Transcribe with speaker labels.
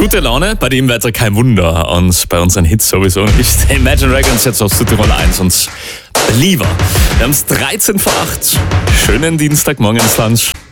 Speaker 1: Gute Laune, bei dem Wetter kein Wunder. Und bei unseren Hits sowieso nicht. Imagine Dragons jetzt auf Südtirol 1 und Believer. Wir haben es 13 vor 8. Schönen Dienstagmorgen ins Lunch.